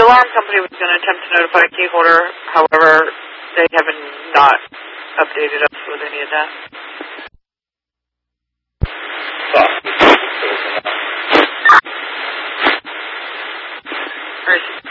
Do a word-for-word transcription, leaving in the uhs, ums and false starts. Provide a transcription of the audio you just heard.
alarm company was going to attempt to notify a key holder. However, they haven't not updated us with any of that. All right.